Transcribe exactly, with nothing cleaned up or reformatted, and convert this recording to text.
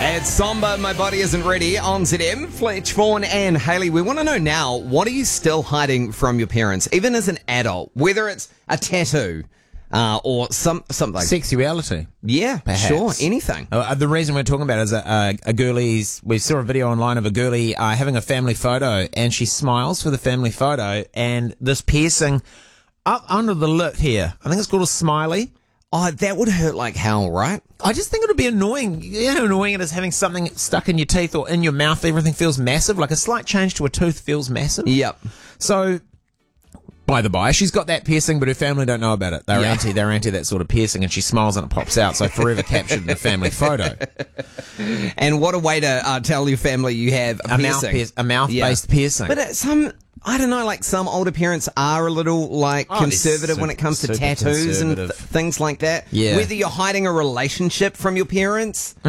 It's Somber, My Body Isn't Ready on Z M. Fletch, Vaughan and Hayley, we want to know now, what are you still hiding from your parents, even as an adult? Whether it's a tattoo uh, or some something. Sexuality. Yeah, perhaps. Sure, anything. Uh, the reason we're talking about it is a, a, a girlie's, we saw a video online of a girlie uh, having a family photo, and she smiles for the family photo, and this piercing up under the lip here, I think it's called a smiley. Oh, that would hurt like hell, right? I just think it would be annoying. You know how annoying it is having something stuck in your teeth or in your mouth. Everything feels massive. Like a slight change to a tooth feels massive. Yep. So, by the by, she's got that piercing, but her family don't know about it. They're Yeah. anti. They're anti that sort of piercing, and she smiles and it pops out. So forever captured in the family photo. And what a way to uh, tell your family you have a, A piercing. mouth, pierce, a mouth-based Yeah. piercing. But uh, some, I don't know, like some older parents are a little like Oh, they're conservative when it super- comes to super tattoos and th- conservative. things like that. Yeah. Whether you're hiding a relationship from your parents